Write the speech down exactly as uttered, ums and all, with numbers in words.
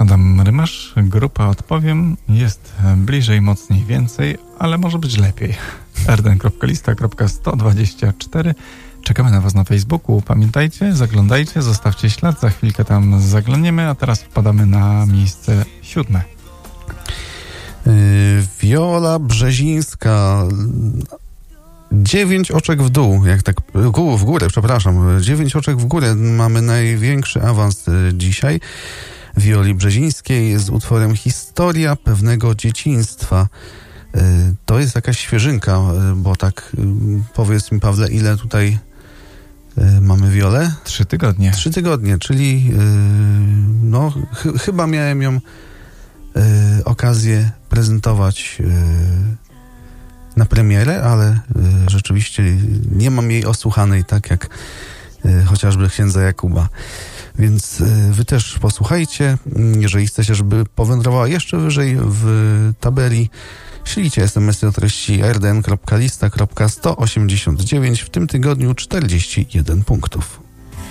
Adam Rymasz, grupa Odpowiem, jest bliżej, mocniej, więcej, ale może być lepiej. er d e n kropka lista kropka sto dwadzieścia cztery. Czekamy na was na Facebooku. Pamiętajcie, zaglądajcie, zostawcie ślad, za chwilkę tam zaglądniemy, a teraz wpadamy na miejsce siódme. Yy, Wiola Brzezińska. Dziewięć oczek w dół, jak tak, w górę, przepraszam. Dziewięć oczek w górę. Mamy największy awans dzisiaj. Wioli Brzezińskiej z utworem Historia pewnego dzieciństwa. To jest jakaś świeżynka, bo tak, powiedz mi, Pawle, ile tutaj mamy Wiolę? Trzy tygodnie. Trzy tygodnie, czyli no ch- chyba miałem ją okazję prezentować na premierę, ale rzeczywiście nie mam jej osłuchanej tak jak chociażby księdza Jakuba. Więc wy też posłuchajcie. Jeżeli chcecie, żeby powędrowała jeszcze wyżej w tabeli, ślijcie es em esy o treści er d e n kropka lista kropka sto osiemdziesiąt dziewięć. W tym tygodniu czterdzieści jeden punktów.